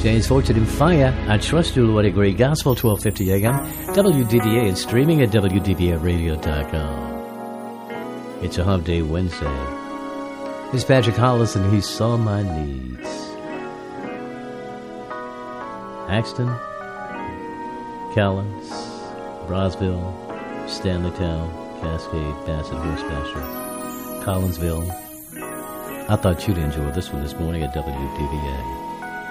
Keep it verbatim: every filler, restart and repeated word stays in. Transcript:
James Fortune and Fire. I trust you, Lord, a great gospel, twelve fifty a.m. W D V A and streaming at W D V A radio dot com. It's a Hump Day Wednesday. It's Patrick Hollis and He Saw My Needs. Axton, Callens, Brosville, Stanleytown, Cascade, Bassett, Horse Pasture, Collinsville. I thought you'd enjoy this one this morning at W D V A.